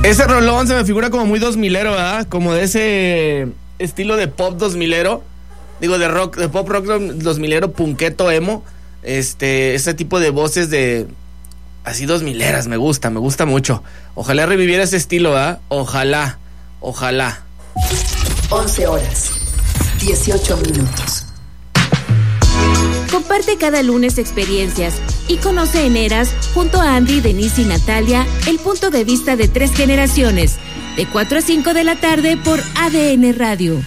Ese rolón se me figura como muy 2000ero, ¿verdad? Como de ese estilo de pop 2000ero. Digo, de rock, de pop rock 2000ero, punketo, emo. Ese tipo de voces de... así 2000eras, me gusta mucho. Ojalá reviviera ese estilo, ¿verdad? Ojalá. 11 horas, 18 minutos. Comparte cada lunes experiencias y conoce en Eras, junto a Andy, Denise y Natalia, el punto de vista de 3 generaciones, de 4 a 5 de la tarde por ADN Radio.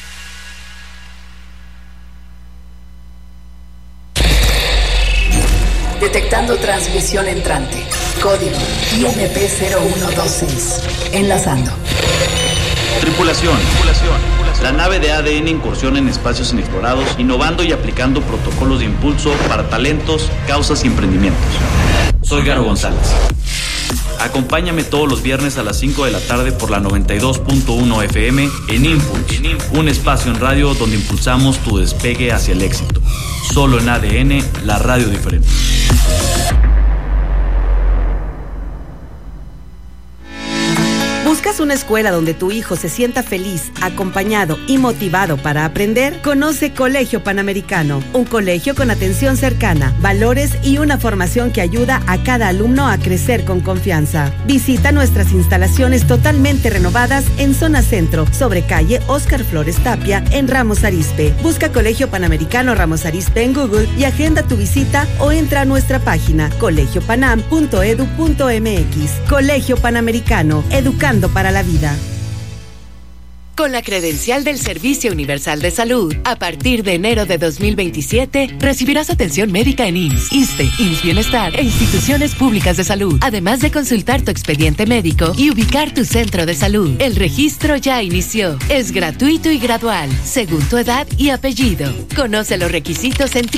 Detectando transmisión entrante. Código IMP0126. Enlazando. Tripulación. La nave de ADN incursiona en espacios inexplorados, innovando y aplicando protocolos de impulso para talentos, causas y emprendimientos. Soy Garo González. Acompáñame todos los viernes a las 5 de la tarde por la 92.1 FM en Impulse, un espacio en radio donde impulsamos tu despegue hacia el éxito. Solo en ADN, la radio diferente. ¿Buscas una escuela donde tu hijo se sienta feliz, acompañado y motivado para aprender? Conoce Colegio Panamericano, un colegio con atención cercana, valores y una formación que ayuda a cada alumno a crecer con confianza. Visita nuestras instalaciones totalmente renovadas en Zona Centro, sobre calle Óscar Flores Tapia, en Ramos Arizpe. Busca Colegio Panamericano Ramos Arizpe en Google y agenda tu visita o entra a nuestra página colegiopanam.edu.mx. Colegio Panamericano, educando para la vida. Con la credencial del Servicio Universal de Salud, a partir de enero de 2027, recibirás atención médica en IMSS, ISSSTE, IMSS Bienestar e instituciones públicas de salud, además de consultar tu expediente médico y ubicar tu centro de salud. El registro ya inició. Es gratuito y gradual, según tu edad y apellido. Conoce los requisitos en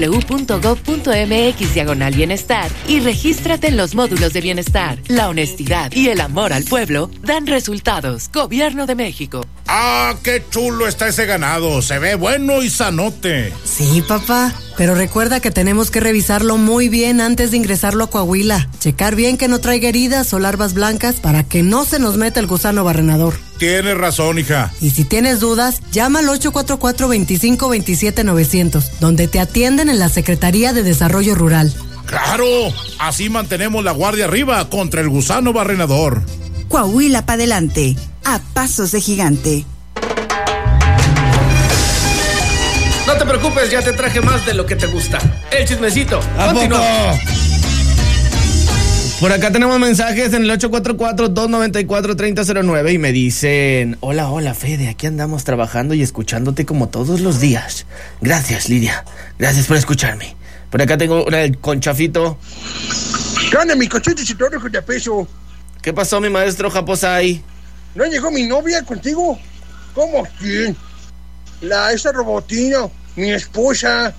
www.gov.mx/bienestar y regístrate en los módulos de bienestar. La honestidad y el amor al pueblo dan resultados. Gobierno de México. ¡Ah, qué chulo está ese ganado! Se ve bueno y sanote. Sí, papá, pero recuerda que tenemos que revisarlo muy bien antes de ingresarlo a Coahuila. Checar bien que no traiga heridas o larvas blancas para que no se nos meta el gusano barrenador. Tienes razón, hija. Y si tienes dudas, llama al 844-25-27-900, donde te atienden en la Secretaría de Desarrollo Rural. ¡Claro! Así mantenemos la guardia arriba contra el gusano barrenador. Coahuila pa' adelante, a pasos de gigante. No te preocupes, ya te traje más de lo que te gusta. El chismecito. Continúa. Por acá tenemos mensajes en el 844-294-3009 y me dicen: Hola, Fede, aquí andamos trabajando y escuchándote como todos los días. Gracias, Lidia. Gracias por escucharme. Por acá tengo una del Conchafito. Gana mi cochete y todo de peso. ¿Qué pasó, mi maestro Japosai? ¿No llegó mi novia contigo? ¿Cómo quién? Esa robotina, mi esposa.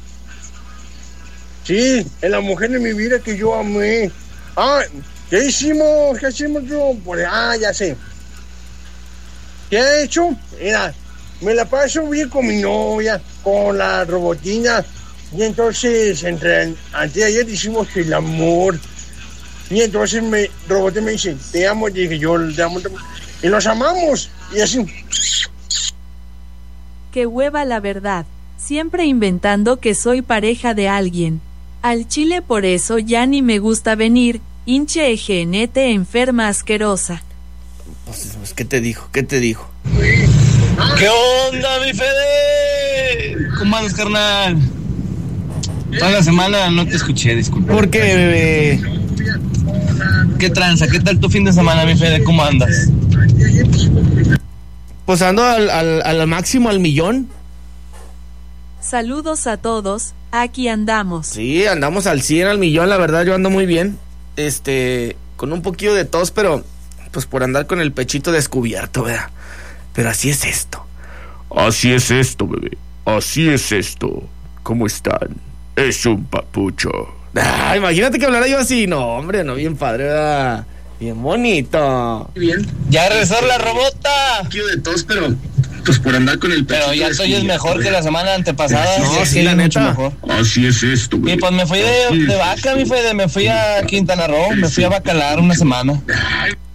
Sí, es la mujer de mi vida que yo amé. ¿Qué hicimos? Yo? Ya sé. ¿Qué he hecho? Mira, me la paso bien con mi novia, con la robotina. Y entonces, anteayer hicimos el amor. Y entonces Robote me dice, te amo, y dije, yo te amo, y nos amamos, y así. Qué hueva la verdad, siempre inventando que soy pareja de alguien. Al chile por eso ya ni me gusta venir, hinche ejenete enferma asquerosa. Pues, ¿qué te dijo? ¿Qué onda, mi Fede? ¿Cómo andas, carnal? Toda la semana no te escuché, disculpa. ¿Por qué, bebé? ¿Qué tranza? ¿Qué tal tu fin de semana, mi Fede? ¿Cómo andas? Pues ando al máximo, al millón. Saludos a todos, aquí andamos. Sí, andamos al 100, al millón, la verdad yo ando muy bien. Con un poquillo de tos, pero pues por andar con el pechito descubierto, ¿verdad? Pero así es esto. Así es esto, bebé. Así es esto. ¿Cómo están? Es un papucho. Imagínate que hablara yo así. No, hombre, no, bien padre, ¿verdad? Bien bonito. Bien. Ya regresó la robota. Un poquillo de tos, pero pues por andar con el pechito. Pero ya soy mejor que la semana antepasada. No, sí, la neta. Mejor. Así es esto, bebé. Y pues me fui de vaca, mi Fede. Me fui a Quintana Roo. Me fui a Bacalar una semana.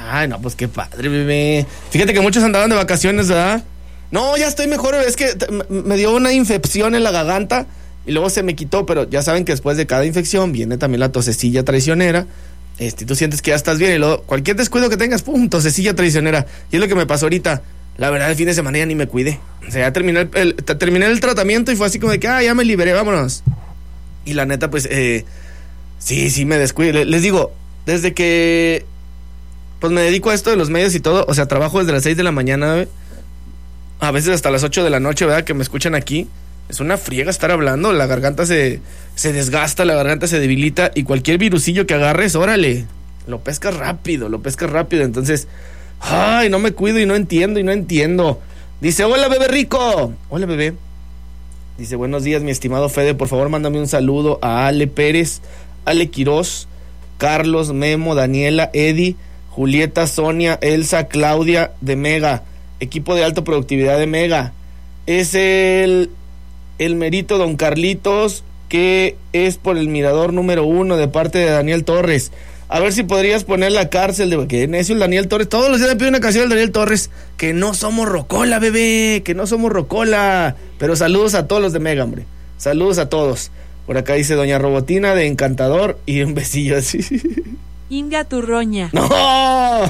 Ay, no, pues qué padre, bebé. Fíjate que muchos andaban de vacaciones, ¿verdad? No, ya estoy mejor, es que me dio una infección en la garganta y luego se me quitó, pero ya saben que después de cada infección viene también la tosecilla traicionera. Tú sientes que ya estás bien y luego cualquier descuido que tengas, pum, tosecilla traicionera. Y es lo que me pasó ahorita. La verdad, el fin de semana ya ni me cuidé. O sea, ya terminé el tratamiento y fue así como de que, ya me liberé, vámonos. Y la neta, pues, sí, me descuido. Les digo, desde que pues me dedico a esto de los medios y todo, o sea, trabajo desde las 6 de la mañana, ¿ve? A veces hasta las 8 de la noche, ¿verdad? Que me escuchan aquí. Es una friega estar hablando, la garganta se desgasta, la garganta se debilita y cualquier virusillo que agarres, órale, lo pescas rápido, entonces, ay, no me cuido y no entiendo. Dice, hola, bebé rico. Hola, bebé. Dice, buenos días, mi estimado Fede, por favor, mándame un saludo a Ale Pérez, Ale Quirós, Carlos, Memo, Daniela, Eddie, Julieta, Sonia, Elsa, Claudia, de Mega, equipo de alta productividad de Mega. Es el merito don Carlitos, que es por el mirador número 1 de parte de Daniel Torres. A ver si podrías poner la cárcel de... Que necio el Daniel Torres. Todos los días me pide una canción del Daniel Torres. Que no somos rocola, bebé. Que no somos rocola. Pero saludos a todos los de Mega, hombre. Saludos a todos. Por acá dice doña Robotina de Encantador. Y un besillo así. Inga Turroña. ¡No!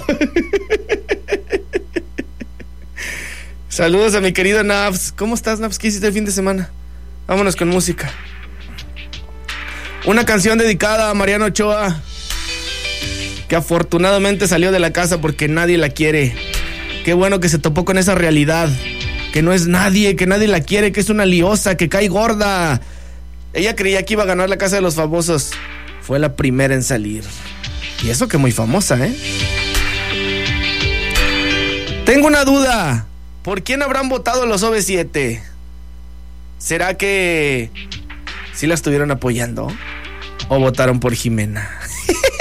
Saludos a mi querido Navs. ¿Cómo estás, Navs? ¿Qué hiciste el fin de semana? Vámonos con música. Una canción dedicada a Mariano Ochoa, que afortunadamente salió de la casa porque nadie la quiere. Qué bueno que se topó con esa realidad, que no es nadie, que nadie la quiere, que es una liosa, que cae gorda. Ella creía que iba a ganar la Casa de los Famosos. Fue la primera en salir. Y eso que muy famosa, ¿eh? Tengo una duda. ¿Por quién habrán votado los OV7? ¿Será que sí la estuvieron apoyando? ¿O votaron por Jimena?